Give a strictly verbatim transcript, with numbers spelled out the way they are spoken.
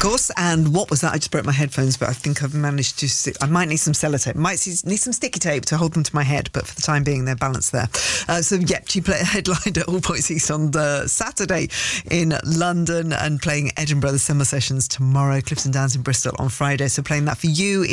course. And what was that? I just broke my headphones, but I think I've managed to see, I might need some sellotape, might see, need some sticky tape to hold them to my head, but for the time being they're balanced there. Uh, so yeah, she played headlined at All Points East on the Saturday in London and playing Edinburgh, the summer sessions tomorrow, Clifton Downs in Bristol on Friday. So playing that for you